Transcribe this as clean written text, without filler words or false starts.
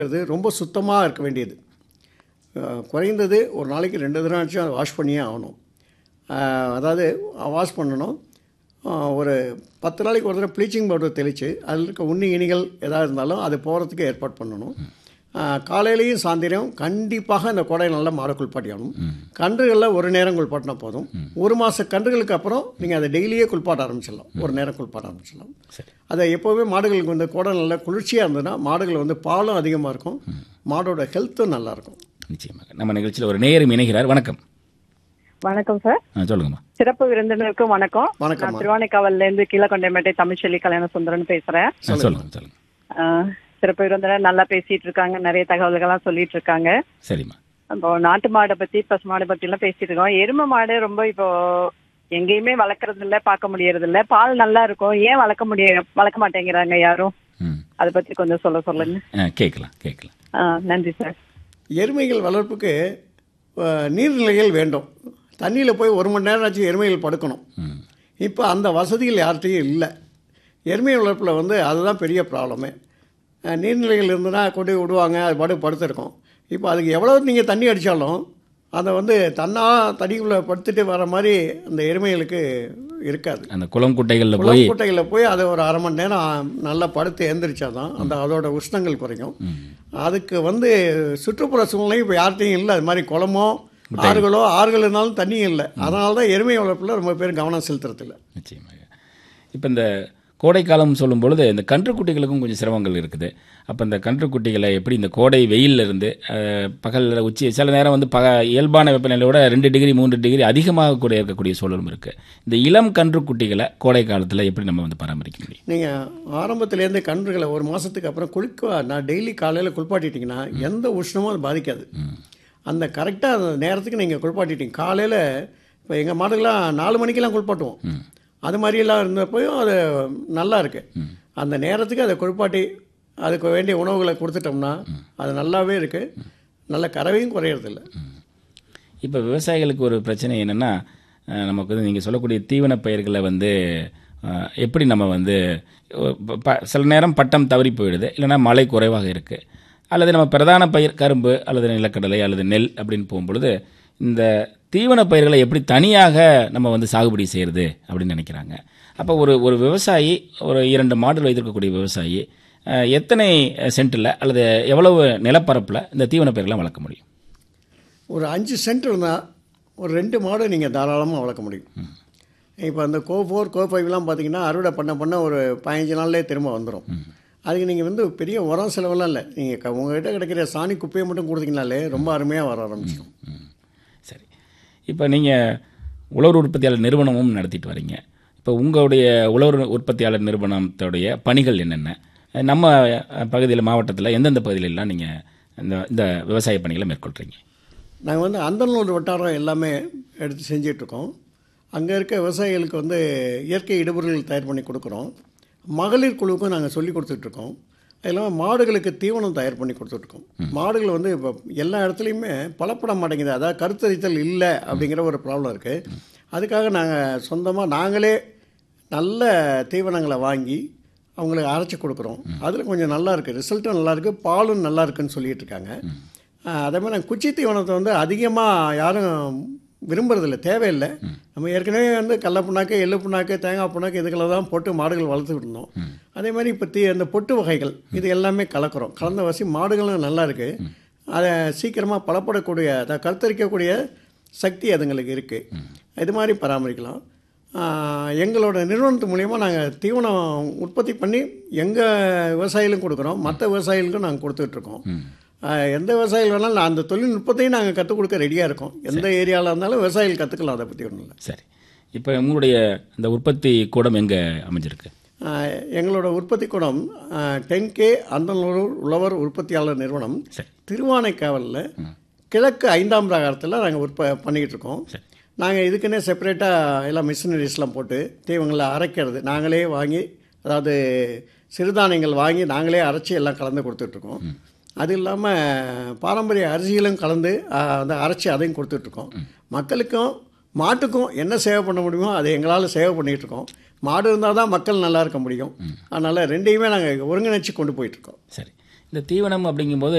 அது ரொம்ப சுத்தமாக இருக்க வேண்டியது. குறைந்தது ஒரு நாளைக்கு 2 தடவையாச்சும் அதை வாஷ் பண்ணியே ஆகணும். அதாவது வாஷ் பண்ணணும். ஒரு 10 நாளைக்கு ஒரு தடவை ப்ளீச்சிங் பவுடர் தெளித்து அதில் இருக்க உண்ணி இனிகள் எதாவது இருந்தாலும் அது போகிறதுக்கு ஏற்பாடு பண்ணணும். காலையிலையும் சாயந்தரம் கண்டிப்பாக அந்த கோடையை நல்லா மாட குளிப்பாட்டியாகணும். கன்றுகளில் ஒரு நேரம் குளிப்பாட்டினா போதும். 1 மாத கன்றுகளுக்கு அப்புறம் நீங்கள் அதை டெய்லியே குளிப்பாட்ட ஆரம்பிச்சிடலாம். ஒரு நேரம் குளிப்பாட்ட ஆரம்பிச்சிடலாம். அதை எப்போவுமே மாடுகளுக்கு வந்து கோடை நல்லா குளிர்ச்சியாக இருந்ததுன்னா மாடுகள் வந்து பாலும் அதிகமாக இருக்கும், மாடோட ஹெல்த்தும் நல்லாயிருக்கும். நிச்சயமாக. நம்ம நிகழ்ச்சியில் ஒரு நேயரும் இணைகிறார். வணக்கம். வணக்கம் சார். சொல்லுங்கம்மா. சிறப்பு விருந்தினருக்கும் வணக்கம். வணக்கம். நான் திருவானைக்காவல்லேருந்து கீழக்கொண்டைமேட்டை தமிழ்ச்செல்வி கல்யாண சுந்தரன் பேசுகிறேன். சொல்லுங்க. சிறப்பு விருந்தினர் நல்லா பேசிட்டு இருக்காங்க, நிறைய தகவல்கள்லாம் சொல்லிட்டு இருக்காங்க. சரிம்மா. இப்போ நாட்டு மாடை பற்றி பசு மாடை பற்றி எல்லாம் பேசிட்டு இருக்கோம். எருமை மாடு ரொம்ப இப்போ எங்கேயுமே வளர்க்கறது இல்லை, பார்க்க முடியறது இல்லை. பால் நல்லா இருக்கும், ஏன் வளர்க்க மாட்டேங்கிறாங்க யாரும்? அதை பற்றி கொஞ்சம் சொல்லுங்க. கேட்கலாம். நன்றி சார். எருமைகள் வளர்ப்புக்கு நீர்நிலைகள் வேண்டும். தண்ணியில் போய் 1 மணி நேரம் ஆச்சு எருமைகள் படுக்கணும். இப்போ அந்த வசதிகள் யார்கிட்டையும் இல்லை. எருமை வளர்ப்பில் வந்து அதுதான் பெரிய ப்ராப்ளமே. நீர்நிலைகள் இருந்ததுன்னா கொண்டு விடுவாங்க, அது பாட்டு படுத்துருக்கோம். இப்போ அதுக்கு எவ்வளோ நீங்கள் தண்ணி அடித்தாலும் அதை வந்து தண்ணிக்குள்ளே படுத்துட்டு வர மாதிரி அந்த எருமைகளுக்கு இருக்காது. அந்த குளம் குட்டைகளில் போய் அதை ஒரு 1/2 மணி நேரம் நல்லா படுத்து எழுந்திரிச்சா தான் அதோட உஷ்ணங்கள் குறையும். அதுக்கு வந்து சுற்றுப்புற சூழ்நிலை இப்போ யார்கிட்டையும் இல்லை. அது மாதிரி குளமோ ஆறுகள் இருந்தாலும் தண்ணியும் இல்லை. அதனால தான் எருமை வளர்ப்பில் ரொம்ப பேர் கவனம் செலுத்துறதில்லை. நிச்சயமாக. இப்போ இந்த கோடைக்காலம் சொல்லும் பொழுது இந்த கன்றுக்குட்டிகளுக்கும் கொஞ்சம் சிரமங்கள் இருக்குது. அப்போ இந்த கன்றுக்குட்டிகளை எப்படி இந்த கோடை வெயிலில் இருந்து பகலில் உச்சி சில நேரம் வந்து இயல்பான வெப்பநிலையோட 2 டிகிரி 3 டிகிரி அதிகமாக கூட இருக்கக்கூடிய சூழலும் இருக்குது. இந்த இளம் கன்றுக்குட்டிகளை கோடை காலத்தில் எப்படி நம்ம வந்து பராமரிக்க முடியும்? நீங்கள் ஆரம்பத்துலேருந்து கன்றுகளை 1 மாதத்துக்கு அப்புறம் நான் டெய்லி காலையில் குளிப்பாட்டிட்டிங்கன்னா எந்த உஷ்ணமும் அது பாதிக்காது. அந்த கரெக்டாக அந்த நேரத்துக்கு நீங்கள் குளிப்பாட்டிட்டீங்க. காலையில் இப்போ எங்கள் மாடுகள்லாம் 4 மணிக்கெல்லாம் குளிப்பாட்டுவோம். அது மாதிரியெல்லாம் இருந்தப்போயும் அது நல்லா இருக்குது. அந்த நேரத்துக்கு அதை குளிப்பாட்டி அதுக்கு வேண்டிய உணவுகளை கொடுத்துட்டோம்னா அது நல்லாவே இருக்குது. நல்ல கறவையும் குறையிறதில்ல. இப்போ விவசாயிகளுக்கு ஒரு பிரச்சனை என்னென்னா, நமக்கு வந்து நீங்கள் சொல்லக்கூடிய தீவன பயிர்களை வந்து எப்படி நம்ம வந்து சில நேரம் பட்டம் தவறி போயிடுது, இல்லைனா மழை குறைவாக இருக்குது, அல்லது நம்ம பிரதான பயிர் கரும்பு அல்லது நிலக்கடலை அல்லது நெல் அப்படின்னு போகும்பொழுது இந்த தீவன பயிர்களை எப்படி தனியாக நம்ம வந்து சாகுபடி செய்கிறது அப்படின்னு நினைக்கிறாங்க. அப்போ ஒரு விவசாயி, ஒரு 2 மாடுகள் வைத்திருக்கக்கூடிய விவசாயி எத்தனை சென்ட்டில் அல்லது எவ்வளவு நிலப்பரப்பில் இந்த தீவன பயிர்களை வளர்க்க முடியும்? ஒரு 5 சென்ட் இருந்தால் ஒரு 2 மாடு நீங்கள் தாராளமாக வளர்க்க முடியும். இப்போ அந்த கோ4 கோ5லாம் பார்த்தீங்கன்னா அறுவடை பண்ண ஒரு 15 நாள்லேயே திரும்ப வந்துடும். அதுக்கு நீங்கள் வந்து பெரிய உரம் செலவெல்லாம் இல்லை. நீங்கள் உங்கள்கிட்ட கிடைக்கிற சாணி குப்பையை மட்டும் கொடுத்தீங்கனாலே ரொம்ப அருமையாக வர ஆரம்பிச்சிடும். சரி. இப்போ நீங்கள் உழவர் உற்பத்தியாளர் நிறுவனமும் நடத்திட்டு வரீங்க. இப்போ உங்களுடைய உழவர் உற்பத்தியாளர் நிறுவனத்துடைய பணிகள் என்னென்ன? நம்ம பகுதியில், மாவட்டத்தில் எந்தெந்த பகுதியிலெல்லாம் நீங்கள் இந்த விவசாய பணிகளை மேற்கொள்கிறீங்க? நாங்கள் வந்து அந்தநல்லூர் வட்டாரம் எல்லாமே எடுத்து செஞ்சிட்ருக்கோம். அங்கே இருக்க விவசாயிகளுக்கு வந்து இயற்கை இடுபொருள்கள் தயார் பண்ணி கொடுக்குறோம். மகளிர் குழுவுக்கும் நாங்கள் சொல்லி கொடுத்துட்ருக்கோம். அது இல்லாமல் மாடுகளுக்கு தீவனம் தயார் பண்ணி கொடுத்துட்ருக்கோம். மாடுகள் வந்து இப்போ எல்லா இடத்துலையுமே பலப்பட மாட்டேங்குது. அதாவது கருத்தரித்தல் இல்லை அப்படிங்கிற ஒரு ப்ராப்ளம் இருக்குது. அதுக்காக நாங்கள் சொந்தமாக நாங்களே நல்ல தீவனங்களை வாங்கி அவங்களுக்கு அரைச்சி கொடுக்குறோம். அதில் கொஞ்சம் நல்லா இருக்குது, ரிசல்ட்டும் நல்லாயிருக்கு, பாலும் நல்லா இருக்குன்னு சொல்லிகிட்டு இருக்காங்க. அதே மாதிரி நாங்கள் குச்சி தீவனத்தை வந்து அதிகமாக யாரும் விரும்புறதில்லை, தேவையில்லை. நம்ம ஏற்கனவே வந்து கடல புண்ணாக்கு, எள்ளு புண்ணாக்கு, தேங்காய் புண்ணாக்கு இதுகளை தான் போட்டு மாடுகள் வளர்த்துக்கிட்டு இருந்தோம். அதே மாதிரி இப்போ அந்த பொட்டு வகைகள் இது எல்லாமே கலக்கிறோம். கலந்த வசி மாடுகளும் நல்லா இருக்குது. அதை சீக்கிரமாக பலப்படக்கூடிய, அதை கருத்தரிக்கக்கூடிய சக்தி அதுங்களுக்கு இருக்குது. இது மாதிரி பராமரிக்கலாம். எங்களோட நிறுவனத்து மூலிமா நாங்கள் தீவனம் உற்பத்தி பண்ணி எங்கள் விவசாயிகளும் கொடுக்குறோம், மற்ற விவசாயிகளுக்கும் நாங்கள் கொடுத்துட்ருக்கோம். எந்த விவசாயிகள் வேணாலும் அந்த தொழில்நுட்பத்தையும் நாங்கள் கற்றுக் கொடுக்க ரெடியாக இருக்கோம். எந்த ஏரியாவில் இருந்தாலும் விவசாயிகள் கற்றுக்கலாம். அதை பற்றி ஒன்றும் இல்லை. சரி. இப்போ உங்களுடைய இந்த உற்பத்தி கூடம் எங்கே அமைஞ்சிருக்கு? எங்களோட உற்பத்தி கூடம் 10K அந்தநல்லூர் உழவர் உற்பத்தியாளர் நிறுவனம், திருவானைக்காவலில் கிழக்கு 5ஆம் பிரகாரத்தில் நாங்கள் பண்ணிக்கிட்டு இருக்கோம். நாங்கள் இதுக்குன்னே செப்பரேட்டாக எல்லாம் மிஷினரிஸ்லாம் போட்டு தீவனங்களை அரைக்கிறது நாங்களே வாங்கி, அதாவது சிறுதானியங்கள் வாங்கி நாங்களே அரைச்சி எல்லாம் கலந்து கொடுத்துட்ருக்கோம். அது இல்லாமல் பாரம்பரிய அரிசிகளும் கலந்து அந்த அரைச்சி அதையும் கொடுத்துட்ருக்கோம். மக்களுக்கும் மாட்டுக்கும் என்ன சேவை பண்ண முடியுமோ அதை எங்களால் சேவை பண்ணிகிட்ருக்கோம். மாடு இருந்தால் தான் மக்கள் நல்லா இருக்க முடியும். அதனால் 2யுமே நாங்கள் ஒருங்கிணைச்சி கொண்டு போயிட்டுருக்கோம். சரி. இந்த தீவனம் அப்படிங்கும்போது